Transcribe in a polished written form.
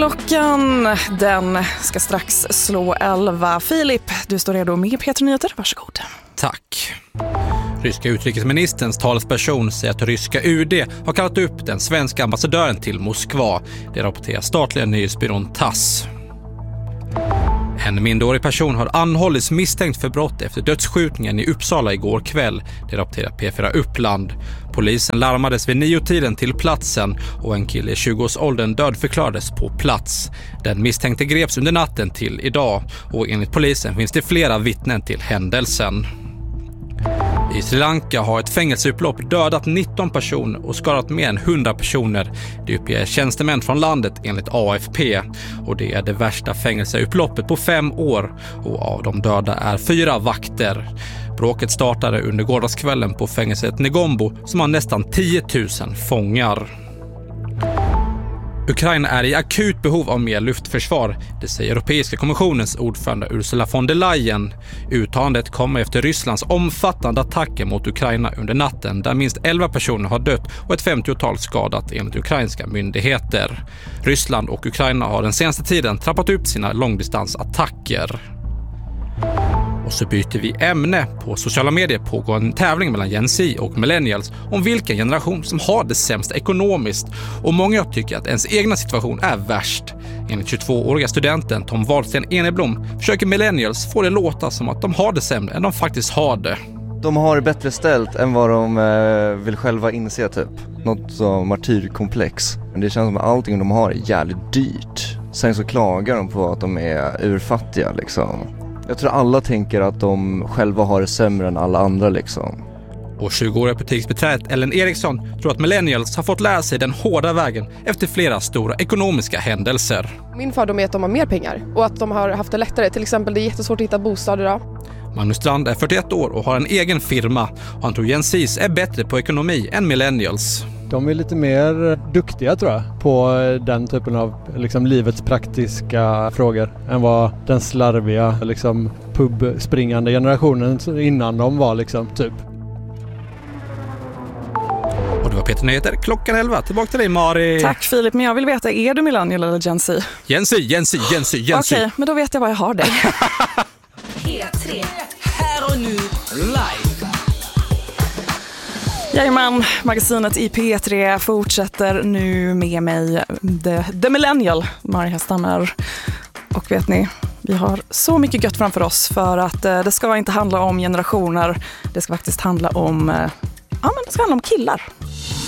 Klockan, den ska strax slå 11. Filip, du står redo med P3 Nyheter. Varsågod. Tack. Ryska utrikesministerns talesperson säger att ryska UD har kallat upp den svenska ambassadören till Moskva. Det rapporterar statliga nyhetsbyrån TASS. En minderårig person har anhållits misstänkt för brott efter dödsskjutningen i Uppsala igår kväll. Det rapporterar P4 Uppland. Polisen larmades vid 9-tiden till platsen och en kille i 20-årsåldern dödförklarades på plats. Den misstänkte greps under natten till idag och enligt polisen finns det flera vittnen till händelsen. I Sri Lanka har ett fängelseupplopp dödat 19 personer och skadat mer än 100 personer. Det uppger tjänstemän från landet enligt AFP. Och det är det värsta fängelseupploppet på 5 år. Och av de döda är 4 vakter. Bråket startade under gårdagskvällen på fängelset Negombo som har nästan 10 000 fångar. Ukraina är i akut behov av mer luftförsvar, det säger Europeiska kommissionens ordförande Ursula von der Leyen. Uttalandet kommer efter Rysslands omfattande attacker mot Ukraina under natten där minst 11 personer har dött och ett 50-tal skadat enligt ukrainska myndigheter. Ryssland och Ukraina har den senaste tiden trappat upp sina långdistansattacker. Och så byter vi ämne. På sociala medier pågår en tävling mellan Gen Z och millennials om vilken generation som har det sämst ekonomiskt. Och många tycker att ens egna situation är värst. Enligt 22-åriga studenten Tom Wahlsten Eneblom försöker millennials få det låta som att de har det sämre än de faktiskt har det. De har det bättre ställt än vad de vill själva inse typ. Något som martyrkomplex. Men det känns som att allting de har är jävligt dyrt. Sen så klagar de på att de är urfattiga liksom. Jag tror alla tänker att de själva har det sämre än alla andra liksom. Och 20-åriga butiksbiträdet Ellen Eriksson tror att millennials har fått lära sig den hårda vägen efter flera stora ekonomiska händelser. Min fördom är att de har mer pengar och att de har haft det lättare. Till exempel det är jättesvårt att hitta bostad idag. Magnus Strand är 41 år och har en egen firma. Och han tror Gen Z är bättre på ekonomi än millennials. De är lite mer duktiga tror jag på den typen av liksom, livets praktiska frågor än vad den slarviga liksom, pubspringande generationen innan de var liksom, typ. Och det var P3 Nyheter, klockan 11. Tillbaka till dig, Mari. Tack Filip, men jag vill veta, är du millennial eller Gen Z? Gen Z. Okej, men då vet jag vad jag har dig. P3, här och nu, live. Jajamän, magasinet i P3 fortsätter nu med mig, The Millennial, Mari Hestammer. Och vet ni, vi har så mycket gött framför oss för att det ska inte handla om generationer. Det ska faktiskt handla om, det ska handla om killar.